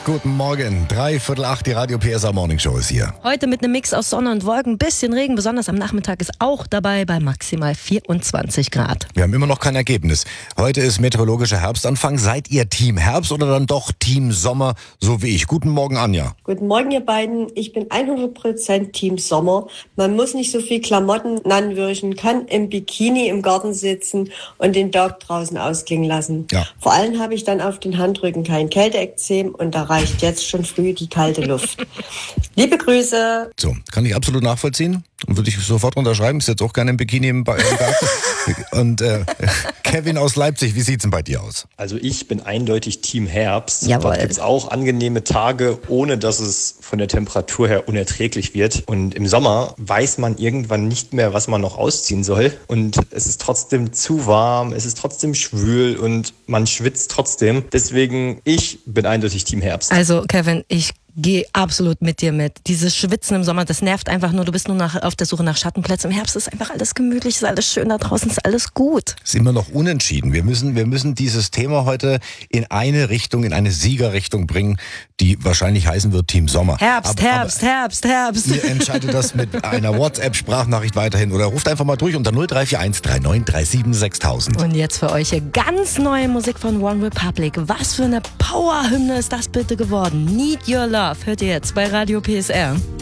guten Morgen. 7:45, die Radio PSA Morning Show ist hier. Heute mit einem Mix aus Sonne und Wolken, bisschen Regen, besonders am Nachmittag ist auch dabei bei maximal 24 Grad. Wir haben immer noch kein Ergebnis. Heute ist meteorologischer Herbstanfang. Seid ihr Team Herbst oder dann doch Team Sommer, so wie ich? Guten Morgen, Anja. Guten Morgen, ihr beiden. Ich bin 100% Team Sommer. Man muss nicht so viel Klamotten anwürgen, kann im Bikini im Garten sitzen und den Tag draußen ausklingen lassen. Ja. Vor allem habe ich dann auf den Handrücken kein Kälteekzem und da reicht jetzt schon früh die kalte Luft. Liebe Grüße. So, kann ich absolut nachvollziehen und würde ich sofort unterschreiben. Ist jetzt auch gerne im Bikini im Garten. Und Kevin aus Leipzig, wie sieht's denn bei dir aus? Also ich bin eindeutig Team Herbst. Jawohl. Dort gibt's auch angenehme Tage, ohne dass es von der Temperatur her unerträglich wird. Und im Sommer weiß man irgendwann nicht mehr, was man noch ausziehen soll. Und es ist trotzdem zu warm, es ist trotzdem schwül und man schwitzt trotzdem. Deswegen, ich bin eindeutig Team Herbst. Also Kevin, ich gehe absolut mit dir mit. Dieses Schwitzen im Sommer, das nervt einfach nur. Du bist nur auf der Suche nach Schattenplätzen. Im Herbst ist einfach alles gemütlich, ist alles schön, da draußen ist alles gut. Ist immer noch unentschieden. Wir müssen dieses Thema heute in eine Richtung, in eine Siegerrichtung bringen, die wahrscheinlich heißen wird Team Sommer. Herbst. Ihr entscheidet das mit einer WhatsApp-Sprachnachricht weiterhin oder ruft einfach mal durch unter 0341 3937 6000. Und jetzt für euch hier ganz neue Musik von One Republic. Was für eine Powerhymne ist das bitte geworden? Need Your Love hört ihr jetzt bei Radio PSR.